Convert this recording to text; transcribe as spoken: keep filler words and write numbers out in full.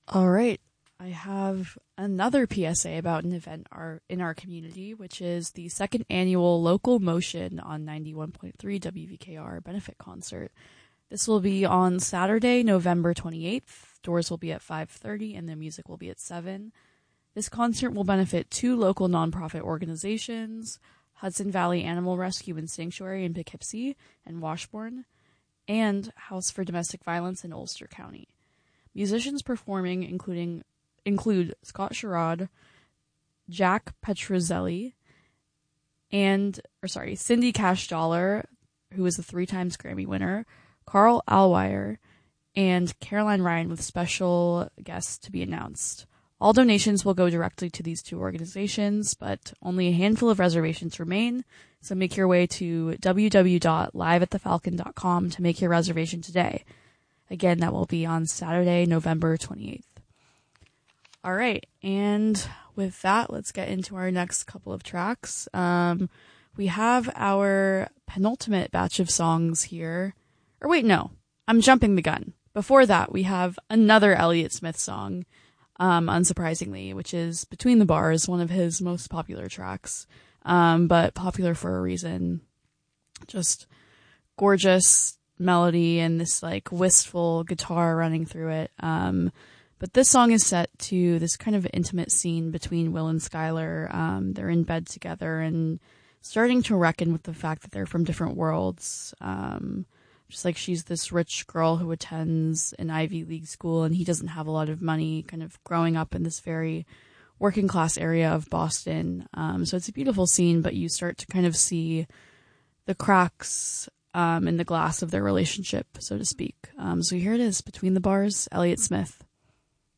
All right. I have another P S A about an event our, in our community, which is the second annual Local Motion on ninety-one point three W V K R benefit concert. This will be on Saturday, November twenty-eighth. Doors will be at five thirty and the music will be at seven. This concert will benefit two local nonprofit organizations, Hudson Valley Animal Rescue and Sanctuary in Poughkeepsie and Washburn, and House for Domestic Violence in Ulster County. Musicians performing including include Scott Sherrod, Jack Petruzzelli, and or sorry, Cindy Cash Dollar, who is the three times Grammy winner, Carl Alwire, and Caroline Ryan with special guests to be announced. All donations will go directly to these two organizations, but only a handful of reservations remain, so make your way to w w w dot live at the falcon dot com to make your reservation today. Again, that will be on Saturday, November twenty-eighth. All right, and with that, let's get into our next couple of tracks. Um, we have our penultimate batch of songs here. Or wait, no, I'm jumping the gun. Before that, we have another Elliott Smith song, um, unsurprisingly, which is Between the Bars, one of his most popular tracks, um, but popular for a reason. Just gorgeous melody and this like wistful guitar running through it. Um, but this song is set to this kind of intimate scene between Will and Skylar. Um, they're in bed together and starting to reckon with the fact that they're from different worlds. Um, just like she's this rich girl who attends an Ivy League school and he doesn't have a lot of money, kind of growing up in this very working class area of Boston. Um, so it's a beautiful scene, but you start to kind of see the cracks um, in the glass of their relationship, so to speak. Um, so here it is, Between the Bars, Elliott Smith.